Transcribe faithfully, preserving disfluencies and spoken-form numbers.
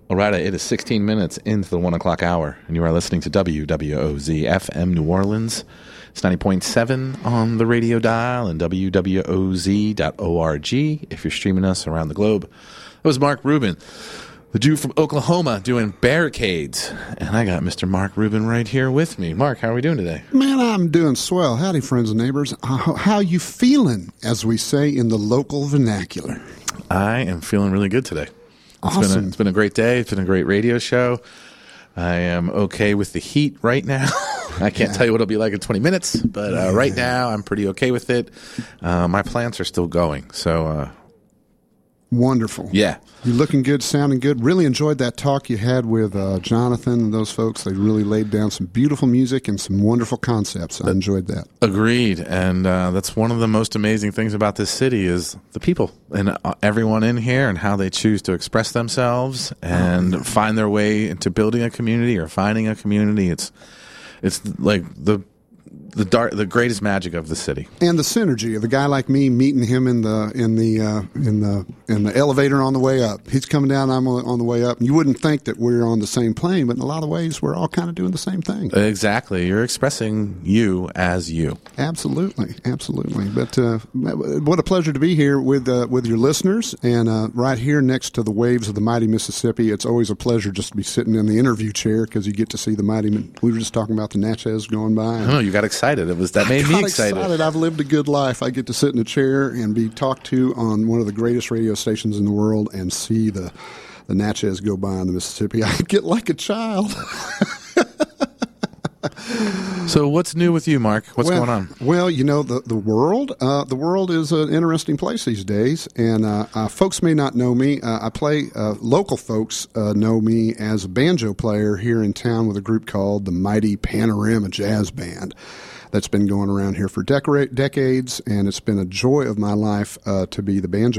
All right, it is sixteen minutes into the one o'clock hour, and you are listening to W W O Z F M New Orleans. It's ninety point seven on the radio dial and W W O Z dot org if you're streaming us around the globe. That was Mark Rubin, the Jew from Oklahoma, doing Barricades. And I got Mister Mark Rubin right here with me. Mark, how are we doing today? Man, I'm doing swell. Howdy, friends and neighbors. How, how you feeling, as we say in the local vernacular? I am feeling really good today. It's Awesome. been a, it's been a great day. It's been a great radio show. I am okay with the heat right now. I can't Yeah. tell you what it'll be like in twenty minutes, but uh, right now I'm pretty okay with it. Uh, my plants are still going, so uh, Wonderful. yeah. You're looking good, sounding good. Really enjoyed that talk you had with uh, Jonathan and those folks. They really laid down some beautiful music and some wonderful concepts. I enjoyed that. Agreed, and uh, that's one of the most amazing things about this city is the people and uh, everyone in here and how they choose to express themselves and Oh, find their way into building a community or finding a community. It's it's like the the dark, the greatest magic of the city. And the synergy of a guy like me meeting him in the in the uh, in the in the elevator on the way up. He's coming down, I'm on on the way up. And you wouldn't think that we're on the same plane, but in a lot of ways, we're all kind of doing the same thing. Exactly, you're expressing you as you. Absolutely, absolutely. But uh, what a pleasure to be here with uh, with your listeners, and uh, right here next to the waves of the mighty Mississippi. It's always a pleasure just to be sitting in the interview chair because you get to see the mighty. We were just talking about the Natchez going by. I don't know, you got excited. It was that made I me got excited. I've lived a good life. I get to sit in a chair and be talked to on one of the greatest radio stations in the world and see the the Natchez go by in the Mississippi. I get like a child. So what's new with you, Mark? What's well, going on? Well, you know, the, the world uh, the world is an interesting place these days, and uh, uh, folks may not know me. Uh, I play, uh, local folks uh, know me as a banjo player here in town with a group called the Mighty Panorama Jazz Band. That's been going around here for dec- decades, and it's been a joy of my life uh, to be the banjo